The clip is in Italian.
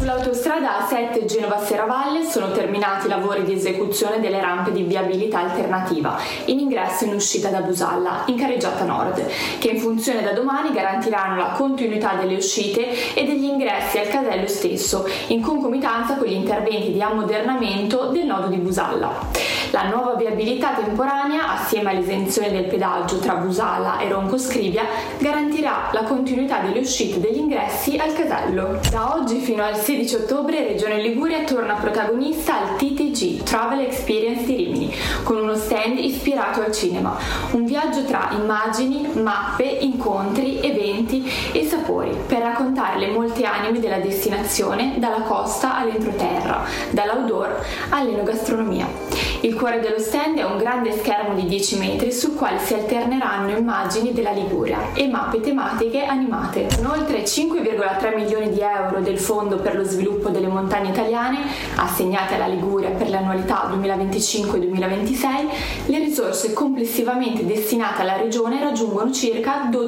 Sull'autostrada A7 Genova-Serravalle sono terminati i lavori di esecuzione delle rampe di viabilità alternativa in ingresso e in uscita da Busalla, in carreggiata nord, che in funzione da domani garantiranno la continuità delle uscite e degli ingressi al casello stesso, in concomitanza con gli interventi di ammodernamento del nodo di Busalla. La nuova viabilità temporanea, assieme all'esenzione del pedaggio tra Busalla e Ronco Scrivia, garantirà la continuità delle uscite e degli ingressi al casello. Da oggi fino al 16 ottobre Regione Liguria torna protagonista al TTG Travel Experience di Rimini, con uno stand ispirato al cinema. Un viaggio tra immagini, mappe, incontri, eventi e sapori per raccontare le molte anime della destinazione, dalla costa all'entroterra, dall'outdoor all'enogastronomia. Il cuore dello stand è un grande schermo di 10 metri sul quale si alterneranno immagini della Liguria e mappe tematiche animate. Con oltre 5,3 milioni di euro del Fondo per lo sviluppo delle montagne italiane assegnate alla Liguria per le annualità 2025-2026, le risorse complessivamente destinate alla regione raggiungono circa 12